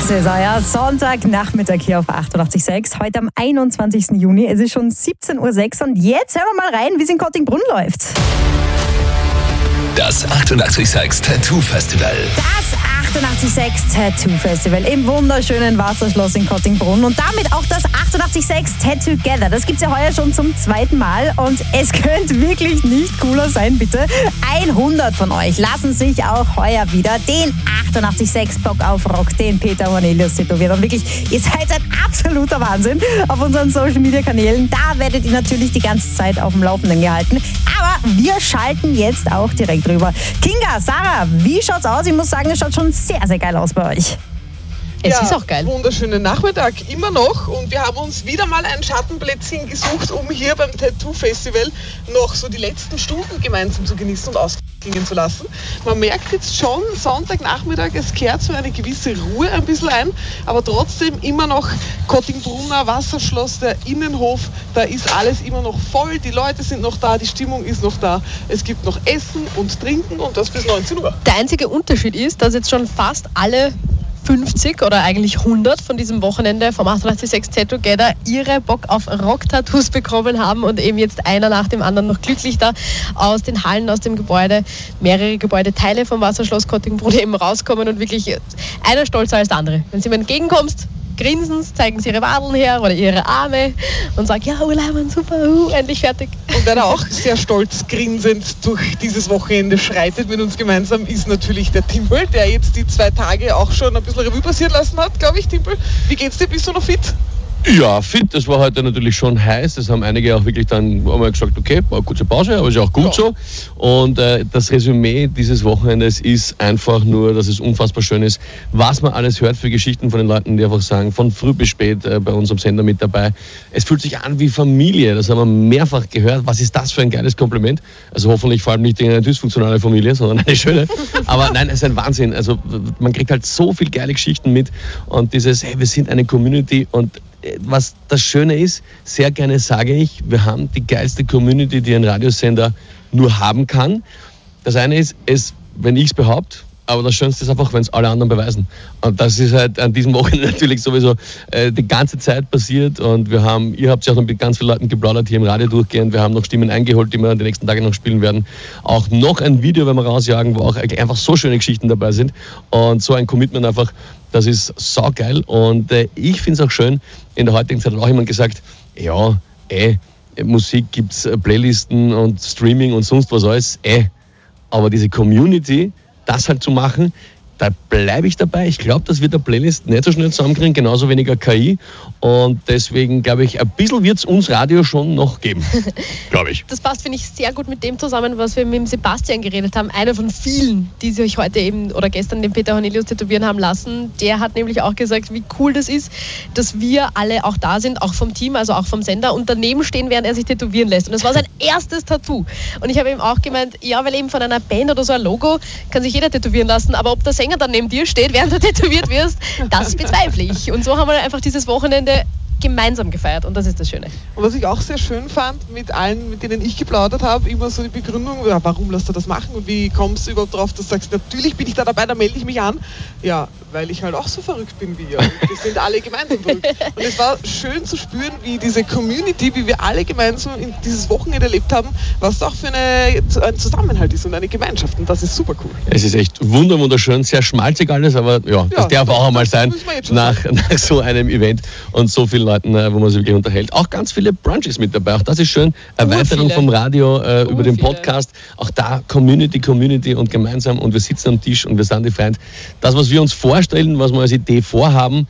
Das ist euer Sonntagnachmittag hier auf 88.6. Heute am 21. Juni. Es ist schon 17.06 Uhr und jetzt hören wir mal rein, wie es in Kottingbrunn läuft. Das 88.6 Tattoo Festival. Das 88.6 Tattoo Festival im wunderschönen Wasserschloss in Kottingbrunn und damit auch das 88.6 Tattoo Together. Das gibt es ja heuer schon zum zweiten Mal und es könnte wirklich nicht cooler sein, bitte. 100 von euch lassen sich auch heuer wieder den 88.6 Bock auf Rock, den Peter Hornelius tätowieren. Und wirklich, ihr seid ein absoluter Wahnsinn auf unseren Social Media Kanälen. Da werdet ihr natürlich die ganze Zeit auf dem Laufenden gehalten. Aber wir schalten jetzt auch direkt rüber. Kinga, Sarah, wie schaut's aus? Ich muss sagen, es schaut schon sehr, sehr geil aus bei euch. Es ist auch geil. Wunderschönen Nachmittag, immer noch. Und wir haben uns wieder mal ein Schattenplätzchen gesucht, um hier beim Tattoo Festival noch so die letzten Stunden gemeinsam zu genießen und ausklingen zu lassen. Man merkt jetzt schon, Sonntagnachmittag, es kehrt so eine gewisse Ruhe ein bisschen ein, aber trotzdem immer noch Kottingbrunner Wasserschloss, der Innenhof, da ist alles immer noch voll, die Leute sind noch da, die Stimmung ist noch da. Es gibt noch Essen und Trinken und das bis 19 Uhr. Der einzige Unterschied ist, dass jetzt schon fast alle 50 oder eigentlich 100 von diesem Wochenende vom 88.6 Tattoo Together ihre Bock auf Rock-Tattoos bekommen haben und eben jetzt einer nach dem anderen noch glücklich da aus den Hallen, aus dem Gebäude, mehrere Gebäudeteile vom Wasserschloss Kottingbrunn eben rauskommen und wirklich einer stolzer als der andere. Wenn du ihm entgegenkommst, grinsen, zeigen sie ihre Wadeln her oder ihre Arme und sagen, ja, Urlaubern, super, endlich fertig. Und wer auch sehr stolz grinsend durch dieses Wochenende schreitet mit uns gemeinsam, ist natürlich der Timpel, der jetzt die 2 Tage auch schon ein bisschen Revue passieren lassen hat, glaube ich. Timpel, wie geht's dir? Bist du noch fit? Ja, fit. Das war heute natürlich schon heiß. Das haben einige auch wirklich dann einmal gesagt, okay, war eine kurze Pause, aber ist ja auch gut so. Und das Resümee dieses Wochenendes ist einfach nur, dass es unfassbar schön ist, was man alles hört für Geschichten von den Leuten, die einfach sagen, von früh bis spät bei unserem Sender mit dabei. Es fühlt sich an wie Familie. Das haben wir mehrfach gehört. Was ist das für ein geiles Kompliment? Also hoffentlich vor allem nicht eine dysfunktionale Familie, sondern eine schöne. Aber nein, es ist ein Wahnsinn. Also man kriegt halt so viel geile Geschichten mit und dieses, hey, wir sind eine Community und was das Schöne ist, sehr gerne sage ich, wir haben die geilste Community, die ein Radiosender nur haben kann. Das eine ist, wenn ich es behaupte, aber das Schönste ist einfach, wenn es alle anderen beweisen. Und das ist halt an diesem Wochenende natürlich sowieso die ganze Zeit passiert. Und ihr habt ja auch noch mit ganz vielen Leuten geplaudert hier im Radio durchgehend. Wir haben noch Stimmen eingeholt, die wir die nächsten Tage noch spielen werden. Auch noch ein Video, wenn wir rausjagen, wo auch einfach so schöne Geschichten dabei sind. Und so ein Commitment einfach, das ist saugeil. Und ich finde es auch schön, in der heutigen Zeit hat auch jemand gesagt, ja, Musik gibt's Playlisten und Streaming und sonst was alles, aber diese Community, das halt zu machen, da bleibe ich dabei. Ich glaube, dass wir der Playlist nicht so schnell zusammenkriegen, genauso weniger KI. Und deswegen glaube ich, ein bisschen wird es uns Radio schon noch geben. Glaube ich. Das passt, finde ich, sehr gut mit dem zusammen, was wir mit dem Sebastian geredet haben. Einer von vielen, die sich heute eben oder gestern den Peter Hornelius tätowieren haben lassen. Der hat nämlich auch gesagt, wie cool das ist, dass wir alle auch da sind, auch vom Team, also auch vom Sender, und daneben stehen, während er sich tätowieren lässt. Und das war sein erstes Tattoo. Und ich habe ihm auch gemeint, ja, weil eben von einer Band oder so ein Logo kann sich jeder tätowieren lassen, aber ob der Sänger dann neben dir steht, während du tätowiert wirst, das bezweifle ich. Und so haben wir einfach dieses Wochenende gemeinsam gefeiert und das ist das Schöne. Und was ich auch sehr schön fand, mit allen, mit denen ich geplaudert habe, immer so die Begründung, ja, warum lässt du das machen und wie kommst du überhaupt drauf, dass du sagst, natürlich bin ich da dabei, da melde ich mich an. Ja, weil ich halt auch so verrückt bin wie ihr. Und wir sind alle gemeinsam verrückt. Und es war schön zu spüren, wie diese Community, wie wir alle gemeinsam in dieses Wochenende erlebt haben, was auch für ein Zusammenhalt ist und eine Gemeinschaft. Und das ist super cool. Es ist echt wunderschön, sehr schmalzig alles, aber ja, das darf auch einmal sein nach so einem Event und so vielen Leuten, wo man sich wirklich unterhält. Auch ganz viele Brunches mit dabei. Auch das ist schön. Erweiterung vom Radio über den Podcast. Auch da Community und gemeinsam und wir sitzen am Tisch und wir sind die Freunde. Das, was wir uns vorstellen, was wir als Idee vorhaben,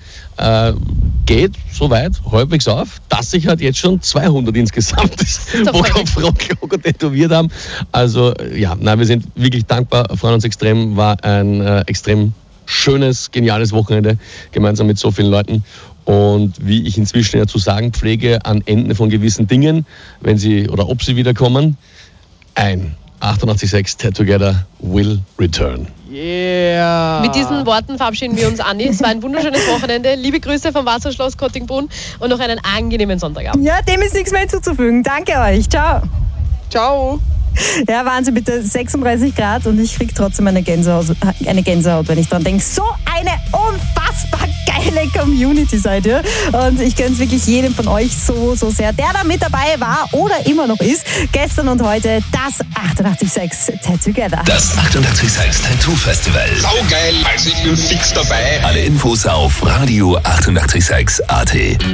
geht soweit halbwegs auf, dass sich halt jetzt schon 200 insgesamt Bock auf Rock tätowiert haben. Also ja, wir sind wirklich dankbar, freuen uns extrem. War ein extrem schönes, geniales Wochenende gemeinsam mit so vielen Leuten. Und wie ich inzwischen ja zu sagen pflege, an Ende von gewissen Dingen, wenn sie oder ob sie wiederkommen, ein 88.6 Tattoo Together will return. Yeah! Mit diesen Worten verabschieden wir uns, Andi. Es war ein wunderschönes Wochenende. Liebe Grüße vom Wasserschloss Kottingbrunn und noch einen angenehmen Sonntagabend. Ja, dem ist nichts mehr hinzuzufügen. Danke euch. Ciao. Ciao. Ja, Wahnsinn, bitte 36 Grad und ich kriege trotzdem eine Gänsehaut, wenn ich dran denke. So eine unfassbar geile Community seid ihr. Und ich gönne es wirklich jedem von euch so sehr, der da mit dabei war oder immer noch ist. Gestern und heute das 88.6 Together. Das 88.6 Tattoo Festival. Saugeil, also ich bin fix dabei. Alle Infos auf Radio 88.6 AT.